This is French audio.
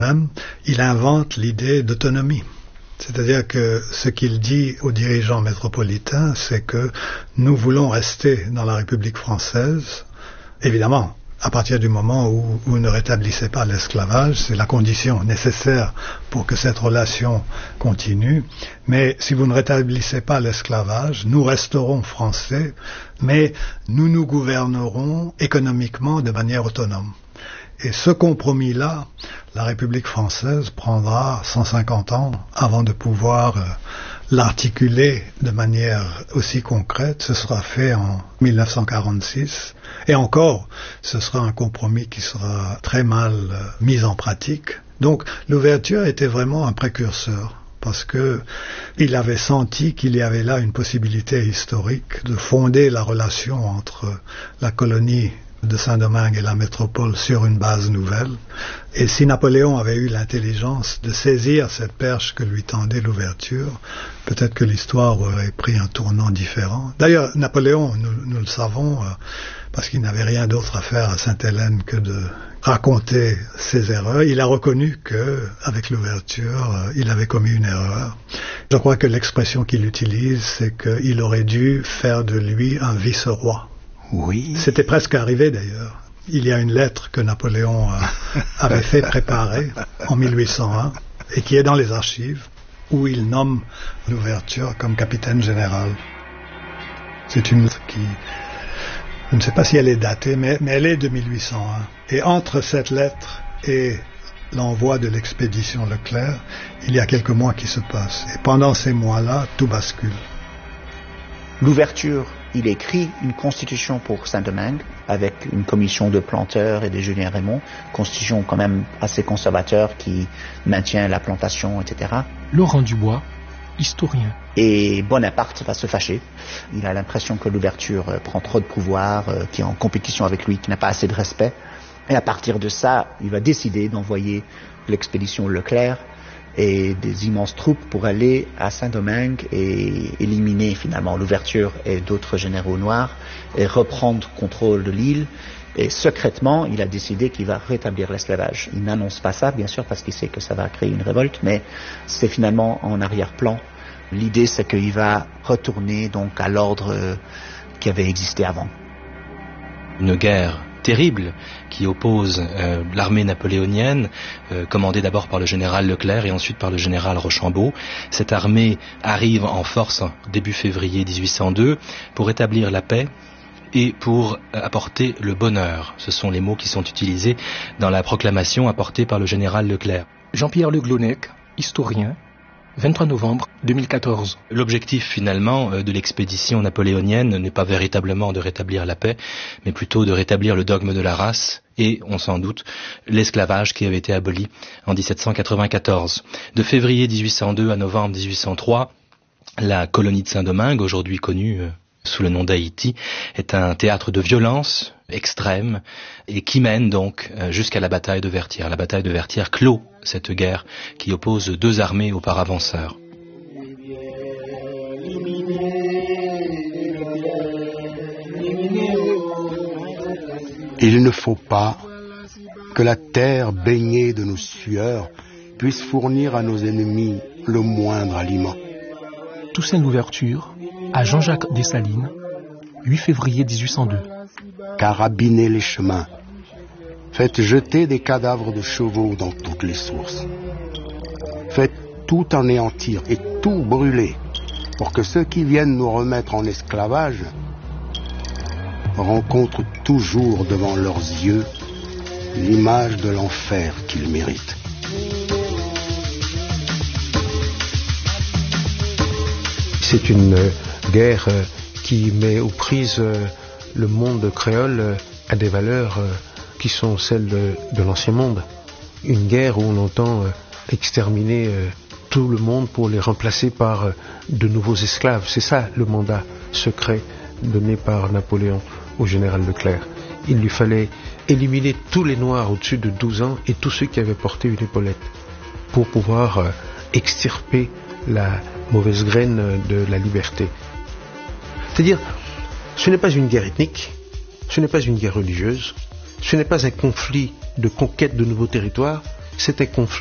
Même, il invente l'idée d'autonomie. C'est-à-dire que ce qu'il dit aux dirigeants métropolitains, c'est que nous voulons rester dans la République française. Évidemment, à partir du moment où vous ne rétablissez pas l'esclavage, c'est la condition nécessaire pour que cette relation continue. Mais si vous ne rétablissez pas l'esclavage, nous resterons français, mais nous nous gouvernerons économiquement de manière autonome. Et ce compromis-là, la République française prendra 150 ans avant de pouvoir l'articuler de manière aussi concrète. Ce sera fait en 1946. Et encore, ce sera un compromis qui sera très mal mis en pratique. Donc, l'ouverture était vraiment un précurseur, parce que il avait senti qu'il y avait là une possibilité historique de fonder la relation entre la colonie de Saint-Domingue et la métropole sur une base nouvelle. Et si Napoléon avait eu l'intelligence de saisir cette perche que lui tendait l'ouverture, peut-être que l'histoire aurait pris un tournant différent. D'ailleurs, Napoléon, nous le savons, parce qu'il n'avait rien d'autre à faire à Sainte-Hélène que de raconter ses erreurs. Il a reconnu que, avec l'ouverture, il avait commis une erreur. Je crois que l'expression qu'il utilise, c'est qu'il aurait dû faire de lui un vice-roi. Oui. C'était presque arrivé d'ailleurs. Il y a une lettre que Napoléon avait fait préparer en 1801 et qui est dans les archives, où il nomme l'ouverture comme capitaine général. C'est une lettre qui, je ne sais pas si elle est datée, mais elle est de 1801. Et entre cette lettre et l'envoi de l'expédition Leclerc, il y a quelques mois qui se passent. Et pendant ces mois-là, tout bascule. L'ouverture, il écrit une constitution pour Saint-Domingue avec une commission de planteurs et de Julien Raymond, constitution quand même assez conservateur qui maintient la plantation, etc. Laurent Dubois, historien. Et Bonaparte va se fâcher. Il a l'impression que l'ouverture prend trop de pouvoir, qui est en compétition avec lui, qui n'a pas assez de respect. Et à partir de ça, il va décider d'envoyer l'expédition Leclerc et des immenses troupes pour aller à Saint-Domingue et éliminer finalement l'ouverture et d'autres généraux noirs et reprendre contrôle de l'île. Et secrètement, il a décidé qu'il va rétablir l'esclavage. Il n'annonce pas ça, bien sûr, parce qu'il sait que ça va créer une révolte, mais c'est finalement en arrière-plan. L'idée, c'est qu'il va retourner donc à l'ordre qui avait existé avant. Une guerre terrible qui oppose l'armée napoléonienne, commandée d'abord par le général Leclerc et ensuite par le général Rochambeau. Cette armée arrive en force début février 1802 pour établir la paix et pour apporter le bonheur. Ce sont les mots qui sont utilisés dans la proclamation apportée par le général Leclerc. Jean-Pierre Le Glounec, historien, 23 novembre 2014. L'objectif finalement de l'expédition napoléonienne n'est pas véritablement de rétablir la paix, mais plutôt de rétablir le dogme de la race et, on s'en doute, l'esclavage qui avait été aboli en 1794. De février 1802 à novembre 1803, la colonie de Saint-Domingue, aujourd'hui connue sous le nom d'Haïti, est un théâtre de violence extrême et qui mène donc jusqu'à la bataille de Vertières. La bataille de Vertières clôt cette guerre qui oppose deux armées auparavant sœurs. Il ne faut pas que la terre baignée de nos sueurs puisse fournir à nos ennemis le moindre aliment. Toussaint Louverture à Jean-Jacques Dessalines, 8 février 1802. Carabinez les chemins. Faites jeter des cadavres de chevaux dans toutes les sources. Faites tout anéantir et tout brûler pour que ceux qui viennent nous remettre en esclavage rencontrent toujours devant leurs yeux l'image de l'enfer qu'ils méritent. C'est une guerre qui met aux prises le monde créole à des valeurs qui sont celles de l'ancien monde. Une guerre où on entend exterminer tout le monde pour les remplacer par de nouveaux esclaves. C'est ça le mandat secret donné par Napoléon au général Leclerc. Il lui fallait éliminer tous les Noirs au-dessus de 12 ans et tous ceux qui avaient porté une épaulette pour pouvoir extirper la mauvaise graine de la liberté. C'est-à-dire, ce n'est pas une guerre ethnique, ce n'est pas une guerre religieuse, ce n'est pas un conflit de conquête de nouveaux territoires, c'était